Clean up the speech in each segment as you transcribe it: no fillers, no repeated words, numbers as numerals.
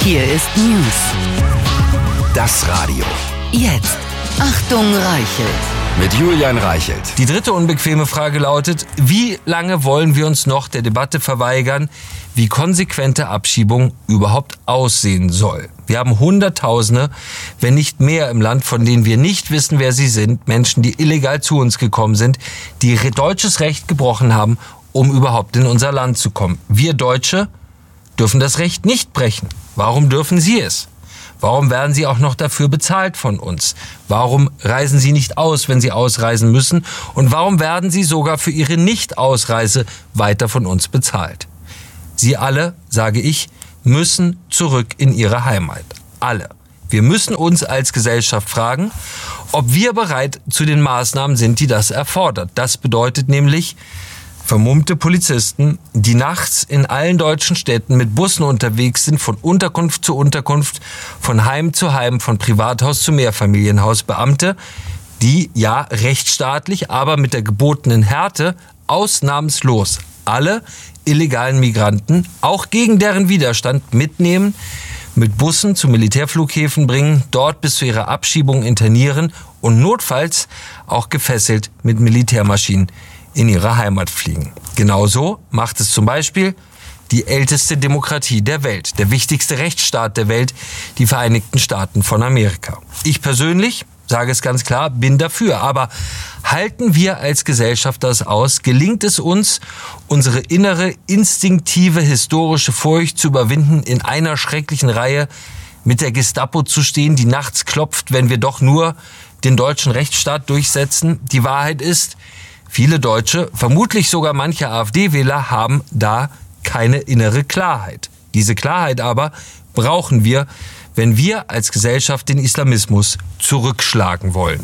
Hier ist News. Das Radio. Jetzt. Achtung, Reichelt. Mit Julian Reichelt. Die dritte unbequeme Frage lautet: Wie lange wollen wir uns noch der Debatte verweigern, wie konsequente Abschiebung überhaupt aussehen soll? Wir haben Hunderttausende, wenn nicht mehr im Land, von denen wir nicht wissen, wer sie sind. Menschen, die illegal zu uns gekommen sind, die deutsches Recht gebrochen haben, um überhaupt in unser Land zu kommen. Wir Deutsche dürfen das Recht nicht brechen. Warum dürfen sie es? Warum werden sie auch noch dafür bezahlt von uns? Warum reisen sie nicht aus, wenn sie ausreisen müssen? Und warum werden sie sogar für ihre Nicht-Ausreise weiter von uns bezahlt? Sie alle, sage ich, müssen zurück in ihre Heimat. Alle. Wir müssen uns als Gesellschaft fragen, ob wir bereit zu den Maßnahmen sind, die das erfordert. Das bedeutet nämlich vermummte Polizisten, die nachts in allen deutschen Städten mit Bussen unterwegs sind, von Unterkunft zu Unterkunft, von Heim zu Heim, von Privathaus zu Mehrfamilienhaus. Beamte, die ja rechtsstaatlich, aber mit der gebotenen Härte ausnahmslos alle illegalen Migranten, auch gegen deren Widerstand, mitnehmen, mit Bussen zu Militärflughäfen bringen, dort bis zu ihrer Abschiebung internieren und notfalls auch gefesselt mit Militärmaschinen in ihre Heimat fliegen. Genauso macht es zum Beispiel die älteste Demokratie der Welt, der wichtigste Rechtsstaat der Welt, die Vereinigten Staaten von Amerika. Ich persönlich, sage es ganz klar, bin dafür. Aber halten wir als Gesellschaft das aus? Gelingt es uns, unsere innere, instinktive, historische Furcht zu überwinden, in einer schrecklichen Reihe mit der Gestapo zu stehen, die nachts klopft, wenn wir doch nur den deutschen Rechtsstaat durchsetzen? Die Wahrheit ist, viele Deutsche, vermutlich sogar manche AfD-Wähler, haben da keine innere Klarheit. Diese Klarheit aber brauchen wir, wenn wir als Gesellschaft den Islamismus zurückschlagen wollen.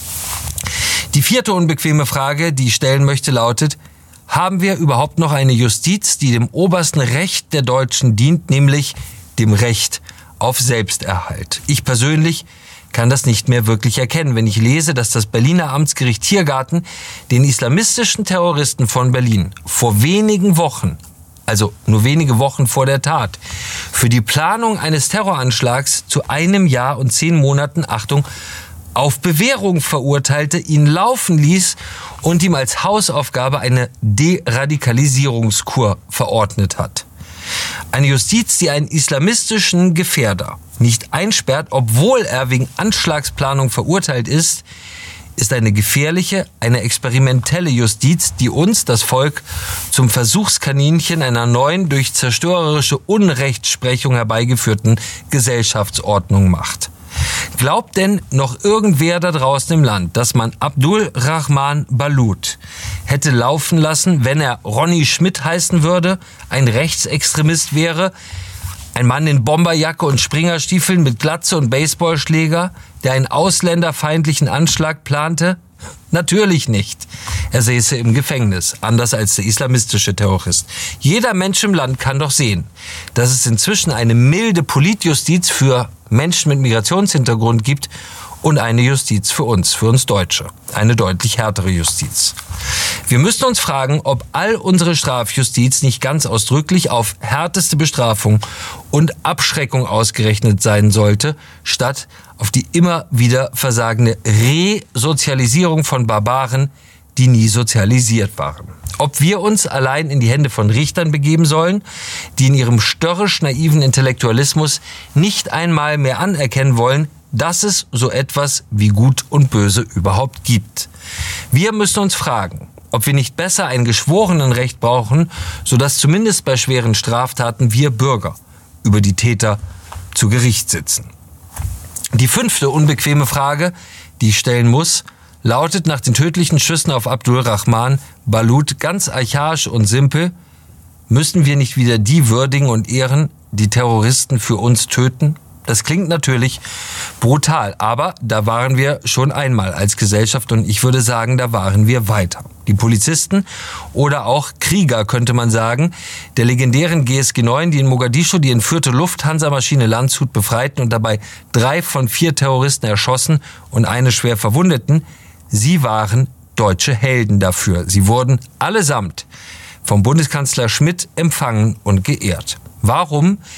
Die vierte unbequeme Frage, die ich stellen möchte, lautet: Haben wir überhaupt noch eine Justiz, die dem obersten Recht der Deutschen dient, nämlich dem Recht auf Selbsterhalt? Ich persönlich kann das nicht mehr wirklich erkennen, wenn ich lese, dass das Berliner Amtsgericht Tiergarten den islamistischen Terroristen von Berlin vor wenigen Wochen, also nur wenige Wochen vor der Tat, für die Planung eines Terroranschlags zu 1 Jahr und 10 Monaten, Achtung, auf Bewährung verurteilte, ihn laufen ließ und ihm als Hausaufgabe eine Deradikalisierungskur verordnet hat. Eine Justiz, die einen islamistischen Gefährder nicht einsperrt, obwohl er wegen Anschlagsplanung verurteilt ist, ist eine gefährliche, eine experimentelle Justiz, die uns, das Volk, zum Versuchskaninchen einer neuen, durch zerstörerische Unrechtsprechung herbeigeführten Gesellschaftsordnung macht. Glaubt denn noch irgendwer da draußen im Land, dass man Abdul Rahman Balut hätte laufen lassen, wenn er Ronny Schmidt heißen würde, ein Rechtsextremist wäre, ein Mann in Bomberjacke und Springerstiefeln mit Glatze und Baseballschläger, der einen ausländerfeindlichen Anschlag plante? Natürlich nicht. Er säße im Gefängnis, anders als der islamistische Terrorist. Jeder Mensch im Land kann doch sehen, dass es inzwischen eine milde Politjustiz für Menschen mit Migrationshintergrund gibt und eine Justiz für uns Deutsche. Eine deutlich härtere Justiz. Wir müssen uns fragen, ob all unsere Strafjustiz nicht ganz ausdrücklich auf härteste Bestrafung und Abschreckung ausgerechnet sein sollte, statt auf die immer wieder versagende Resozialisierung von Barbaren, die nie sozialisiert waren. Ob wir uns allein in die Hände von Richtern begeben sollen, die in ihrem störrisch-naiven Intellektualismus nicht einmal mehr anerkennen wollen, dass es so etwas wie Gut und Böse überhaupt gibt. Wir müssen uns fragen, ob wir nicht besser ein Geschworenenrecht brauchen, sodass zumindest bei schweren Straftaten wir Bürger über die Täter zu Gericht sitzen. Die fünfte unbequeme Frage, die ich stellen muss, lautet nach den tödlichen Schüssen auf Abdul Rahman Balut ganz archaisch und simpel: Müssen wir nicht wieder die würdigen und ehren, die Terroristen für uns töten? Das klingt natürlich brutal, aber da waren wir schon einmal als Gesellschaft und ich würde sagen, da waren wir weiter. Die Polizisten oder auch Krieger, könnte man sagen, der legendären GSG 9, die in Mogadischu die entführte Lufthansa-Maschine Landshut befreiten und dabei 3 von 4 Terroristen erschossen und eine schwer verwundeten, sie waren deutsche Helden dafür. Sie wurden allesamt vom Bundeskanzler Schmidt empfangen und geehrt. Warum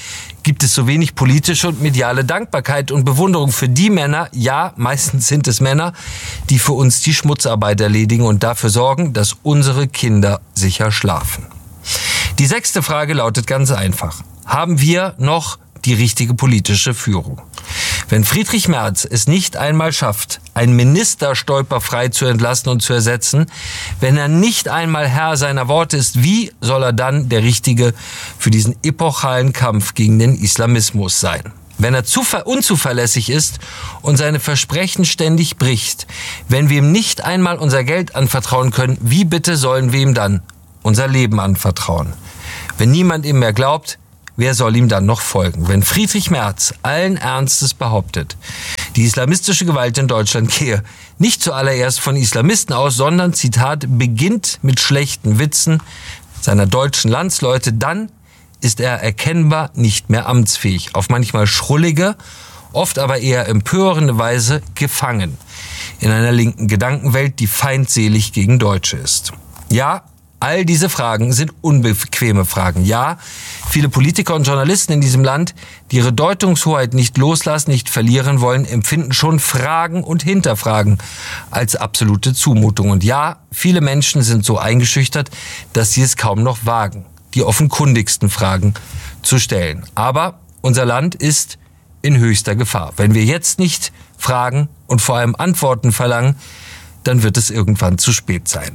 gibt es so wenig politische und mediale Dankbarkeit und Bewunderung für die Männer, ja, meistens sind es Männer, die für uns die Schmutzarbeit erledigen und dafür sorgen, dass unsere Kinder sicher schlafen. Die 6. Frage lautet ganz einfach. Haben wir noch die richtige politische Führung? Wenn Friedrich Merz es nicht einmal schafft, einen Minister stolperfrei zu entlassen und zu ersetzen, wenn er nicht einmal Herr seiner Worte ist, wie soll er dann der Richtige für diesen epochalen Kampf gegen den Islamismus sein? Wenn er unzuverlässig ist und seine Versprechen ständig bricht, wenn wir ihm nicht einmal unser Geld anvertrauen können, wie bitte sollen wir ihm dann unser Leben anvertrauen? Wenn niemand ihm mehr glaubt, wer soll ihm dann noch folgen? Wenn Friedrich Merz allen Ernstes behauptet, die islamistische Gewalt in Deutschland gehe nicht zuallererst von Islamisten aus, sondern, Zitat, beginnt mit schlechten Witzen seiner deutschen Landsleute, dann ist er erkennbar nicht mehr amtsfähig, auf manchmal schrullige, oft aber eher empörende Weise gefangen in einer linken Gedankenwelt, die feindselig gegen Deutsche ist. Ja, all diese Fragen sind unbequeme Fragen. Ja, viele Politiker und Journalisten in diesem Land, die ihre Deutungshoheit nicht loslassen, nicht verlieren wollen, empfinden schon Fragen und Hinterfragen als absolute Zumutung. Und ja, viele Menschen sind so eingeschüchtert, dass sie es kaum noch wagen, die offenkundigsten Fragen zu stellen. Aber unser Land ist in höchster Gefahr. Wenn wir jetzt nicht fragen und vor allem Antworten verlangen, dann wird es irgendwann zu spät sein.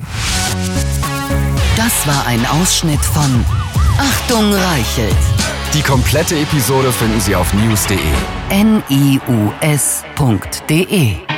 Das war ein Ausschnitt von Achtung Reichelt. Die komplette Episode finden Sie auf news.de. news.de